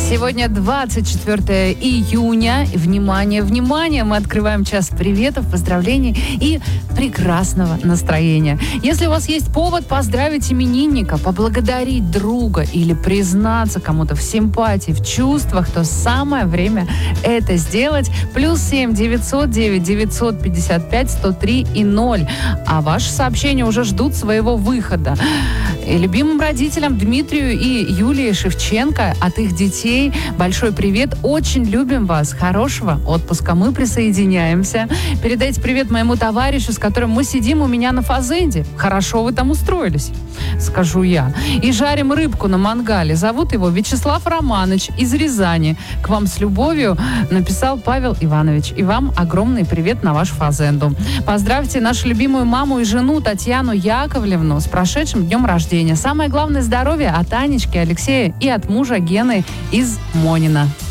Сегодня 24 июня. Внимание, внимание! Мы открываем час приветов, поздравлений и прекрасного настроения. Если у вас есть повод поздравить именинника, поблагодарить друга или признаться кому-то в симпатии, в чувствах, то самое время это сделать. +7 909 955 103 и 0. А ваши сообщения уже ждут своего выхода. И любимым родителям Дмитрию и Юлии Шевченко от их детей большой привет. Очень любим вас. Хорошего отпуска. Мы присоединяемся. Передайте привет моему товарищу, с которым мы сидим у меня на фазенде. Хорошо вы там устроились, скажу я. И жарим рыбку на мангале. Зовут его Вячеслав Романович из Рязани. К вам с любовью написал Павел Иванович. И вам огромный привет на вашу фазенду. Поздравьте нашу любимую маму и жену Татьяну Яковлевну с прошедшим днем рождения. Самое главное — здоровье от Анечки, Алексея и от мужа Гены из Монина.